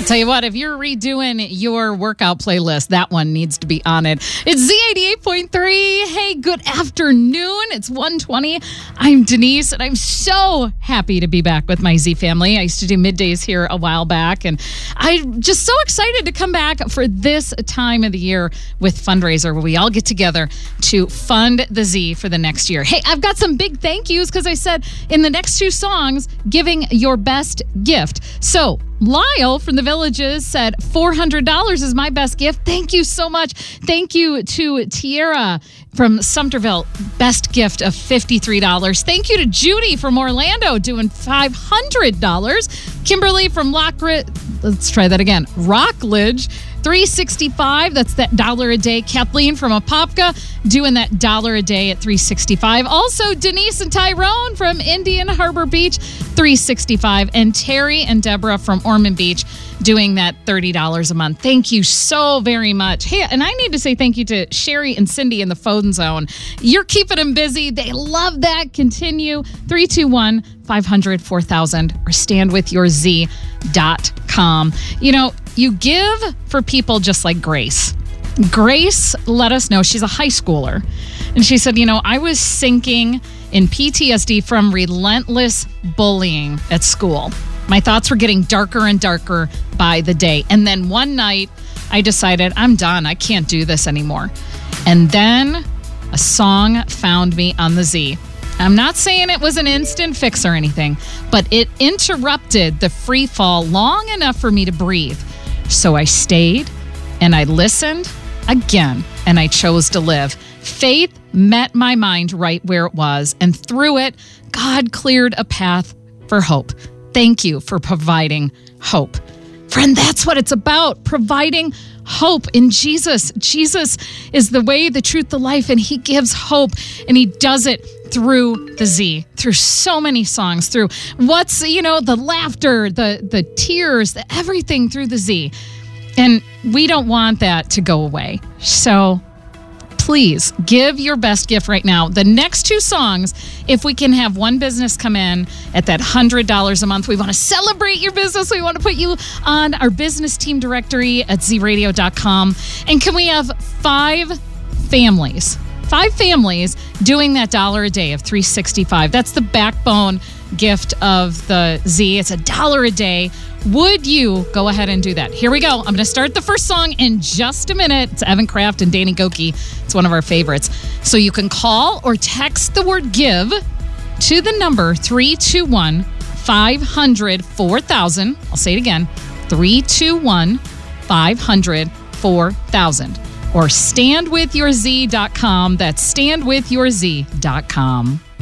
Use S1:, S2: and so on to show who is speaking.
S1: Tell you what, if you're redoing your workout playlist, that one needs to be on it. It's Z88.3. Hey, good afternoon. It's 1:20. I'm Denise, and I'm so happy to be back with my Z family. I used to do middays here a while back, and I'm just so excited to come back for this time of the year with Fundraiser, where we all get together to fund the Z for the next year. Hey, I've got some big thank yous because I said in the next two songs, giving your best gift. So, Lyle from the Villages said $400 is my best gift. Thank you so much. Thank you to Tierra from Sumterville, best gift of $53. Thank you to Judy from Orlando doing $500. Kimberly from Rockridge, $365. That's that $1 a day. Kathleen from Apopka doing that $1 a day at $365. Also, Denise and Tyrone from Indian Harbor Beach, $365. And Terry and Deborah from Ormond Beach doing that $30 a month. Thank you so very much. Hey, and I need to say thank you to Sherry and Cindy in the phone zone. You're keeping them busy. They love that. Continue. 321-500-4000 or standwithyourz.com. You know, you give for people just like Grace. Grace let us know, she's a high schooler. And she said, you know, I was sinking in PTSD from relentless bullying at school. My thoughts were getting darker and darker by the day. And then one night, I decided, I'm done. I can't do this anymore. And then a song found me on the Z. I'm not saying it was an instant fix or anything, but it interrupted the free fall long enough for me to breathe. So I stayed and I listened again and I chose to live. Faith met my mind right where it was, and through it, God cleared a path for hope. Thank you for providing hope. Friend, that's what it's about, providing hope in Jesus. Jesus is the way, the truth, the life, and he gives hope, and he does it through the Z, through so many songs, through what's, the laughter, the tears, everything through the Z. And we don't want that to go away. So please give your best gift right now. The next two songs, if we can have one business come in at that $100 a month, we want to celebrate your business. We want to put you on our business team directory at zradio.com. And can we have five families doing that $1 a day of $365? That's the backbone gift of the Z. It's $1 a day. Would you go ahead and do that? Here we go. I'm going to start the first song in just a minute. It's Evan Kraft and Danny Goki. It's one of our favorites. So you can call or text the word give to the number 321-500-4000. I'll say it again. 321-500-4000. Or standwithyourz.com. That's standwithyourz.com.